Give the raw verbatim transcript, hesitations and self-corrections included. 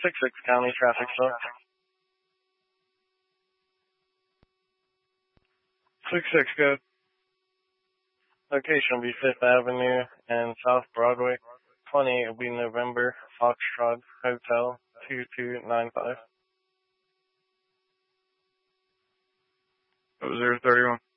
six six County traffic stop. six six, go. Location will be Fifth Avenue and South Broadway. twenty will be November, Foxtrot Hotel, two two nine five. zero thirty-one.